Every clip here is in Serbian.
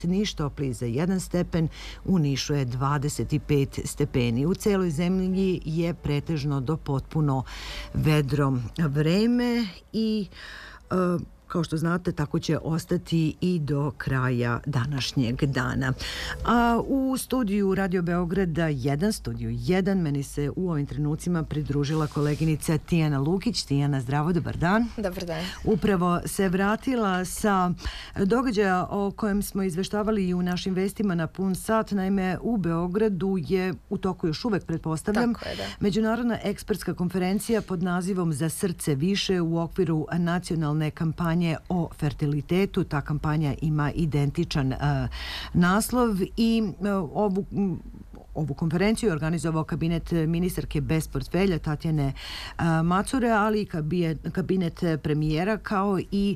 Niš topliji za 1 stepen, u Nišu je 25 stepeni. U celoj zemlji je pretežno do potpuno vedro vreme i kao što znate, tako će ostati i do kraja današnjeg dana. A u studiju Radio Beograda 1, studiju 1, meni se u ovim trenucima pridružila koleginica Tijana Lukić. Tijana, zdravo, dobar dan. Dobar dan. Upravo se vratila sa događaja o kojem smo izveštavali i u našim vestima na pun sat. Naime, u Beogradu je u toku još uvek, pretpostavljam, međunarodna ekspertska konferencija pod nazivom Za srce više u okviru nacionalne kampanje o fertilitetu. Ta kampanja ima identičan naslov i ovu konferenciju je organizovao kabinet ministarke bez portfelja Tatjane Macure, ali i kabinet premijera kao i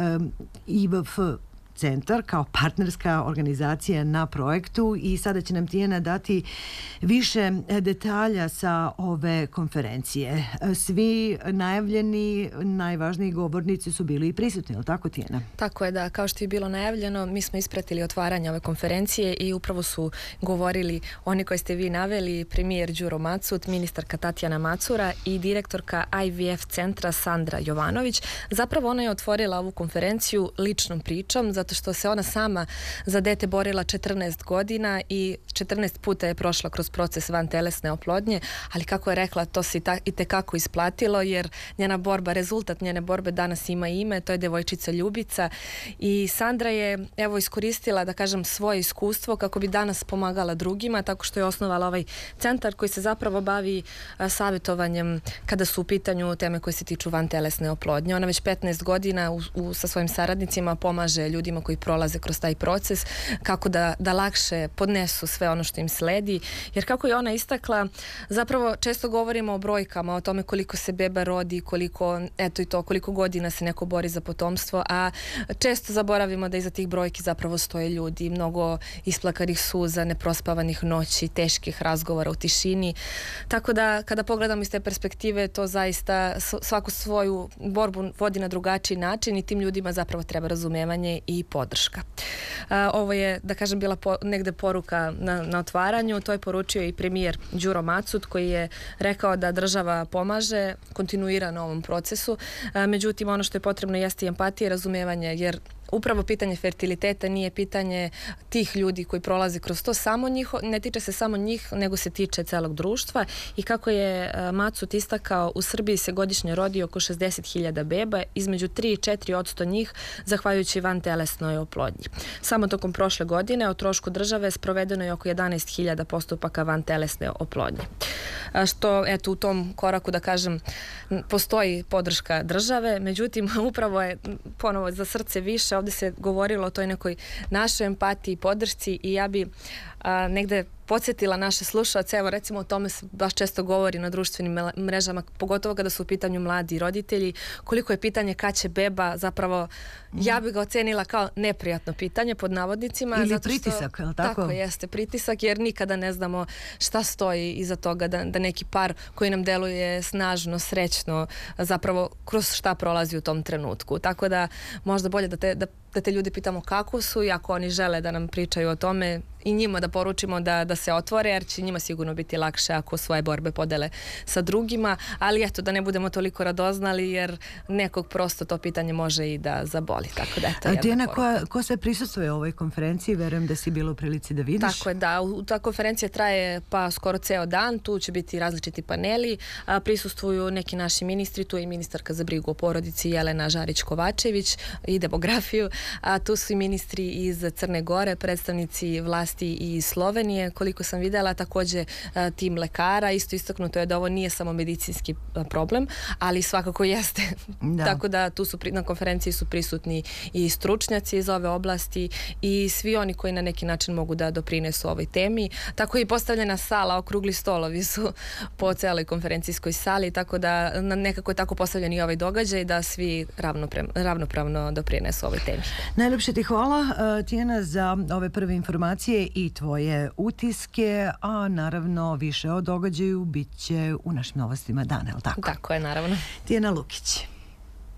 IVF centar kao partnerska organizacija na projektu i sada će nam Tijana dati više detalja sa ove konferencije. Svi najavljeni, najvažniji govornici su bili i prisutni, ali tako, Tijana? Tako je, da. Kao što je bilo najavljeno, mi smo ispratili otvaranje ove konferencije i upravo su govorili oni koji ste vi naveli, premijer Đuro Macut, ministarka Tatjana Macura i direktorka IVF centra Sandra Jovanović. Zapravo ona je otvorila ovu konferenciju ličnom pričom, zato što se ona sama za dete borila 14 godina i 14 puta je prošla kroz proces vantelesne oplodnje, ali kako je rekla, to se i tekako isplatilo, jer njena borba, rezultat njene borbe danas ima ime, to je devojčica Ljubica i Sandra je iskoristila, da kažem, svoje iskustvo kako bi danas pomagala drugima, tako što je osnovala ovaj centar koji se zapravo bavi savjetovanjem kada su u pitanju teme koje se tiču vantelesne oplodnje. Ona već 15 godina sa svojim saradnicima pomaže ljudima koji prolaze kroz taj proces, kako da lakše podnesu sve ono što im sledi, jer kako je ona istakla, zapravo često govorimo o brojkama, o tome koliko se beba rodi, koliko godina se neko bori za potomstvo, a često zaboravimo da iza tih brojki zapravo stoje ljudi, mnogo isplakanih suza, neprospavanih noći, teških razgovora u tišini, tako da kada pogledamo iz te perspektive, to zaista svaku svoju borbu vodi na drugačiji način i tim ljudima zapravo treba razumevanje i podrška. Ovo je, da kažem, bila negde poruka na otvaranju, to je poručio i premijer Đuro Macut, koji je rekao da država pomaže kontinuirano ovom procesu, međutim ono što je potrebno jeste i empatija i razumevanje, jer upravo pitanje fertiliteta nije pitanje tih ljudi koji prolaze kroz to samo njih, ne tiče se samo njih, nego se tiče celog društva i kako je Macut istakao, u Srbiji se godišnje rodi oko 60.000 beba, između 3 i 4% njih zahvaljujući vantelesnoj oplodnji. Samo tokom prošle godine o trošku države sprovedeno je oko 11.000 postupaka vantelesne oplodnje. Što, eto, u tom koraku, da kažem, postoji podrška države, međutim, upravo je ponovo za srce više, ovdje se govorilo o toj nekoj našoj empatiji i podršci i ja bi negde podsjetila naše slušalce, evo recimo o tome se baš često govori na društvenim mrežama, pogotovo kada su u pitanju mladi roditelji, koliko je pitanje kad će beba, zapravo ja bi ga ocenila kao neprijatno pitanje pod navodnicima. Ili pritisak, je li tako? Tako jeste, pritisak, jer nikada ne znamo šta stoji iza toga da neki par koji nam deluje snažno, srećno, zapravo kroz šta prolazi u tom trenutku. Tako da možda bolje da te ljudi pitamo kako su i ako oni žele da nam pričaju o tome i njima da poručimo da se otvore, jer će njima sigurno biti lakše ako svoje borbe podele sa drugima, ali eto, da ne budemo toliko radoznali, jer nekog prosto to pitanje može i da zaboli. Tako da eto, Tijana, ko sve prisustvuje ovoj konferenciji? Verujem da si bila u prilici da vidiš. Tako je, da. Ta konferencija traje pa skoro ceo dan, tu će biti različiti paneli, prisustvuju neki naši ministri, tu je i ministarka za brigu o porodici Jelena Žarić-Kovačević i demografiju, a tu su i ministri iz Crne Gore, predstavnici vlasti i Slovenije, koliko sam videla, takođe tim lekara, isto istaknuto je da ovo nije samo medicinski problem, ali svakako jeste. Tako da tu na konferenciji su prisutni i stručnjaci iz ove oblasti i svi oni koji na neki način mogu da doprinesu ovoj temi. Tako i postavljena sala, okrugli stolovi su po celoj konferencijskoj sali, tako da nekako je tako postavljen i ovaj događaj da svi ravnopravno doprinesu ovoj temi. Najlepše ti hvala, Tijana, za ove prve informacije i tvoje utiske, a naravno više o događaju bit će u našim novostima dana, je li tako? Tako je, naravno. Tijana Lukić.